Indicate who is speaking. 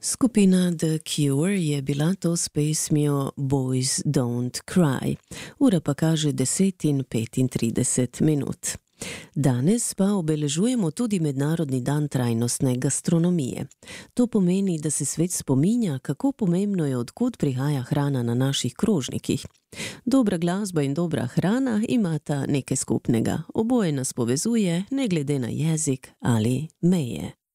Speaker 1: Skupina The Cure je bila to s pesmijo Boys Don't Cry. Ura pa kaže 10:35. Danes pa obeležujemo tudi Mednarodni dan trajnostne gastronomije. To pomeni, da se svet spominja, kako pomembno je, od kod prihaja hrana na naših krožnikih. Dobra glasba in dobra hrana imata nekaj skupnega. Oboje nas povezuje, ne glede na jezik ali meje.